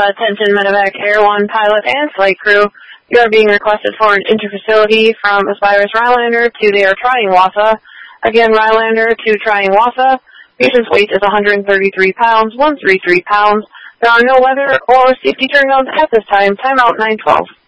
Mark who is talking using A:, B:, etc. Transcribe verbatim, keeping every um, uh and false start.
A: attention Medevac Air one pilot and flight crew. You are being requested for an interfacility from Osiris Rylander to the Air Trying Wassa. Again, Rylander to Trying Wassa. Patient's weight is one hundred thirty-three pounds, one hundred thirty-three pounds. There are no weather or safety turn-ons at this time. Timeout nine twelve.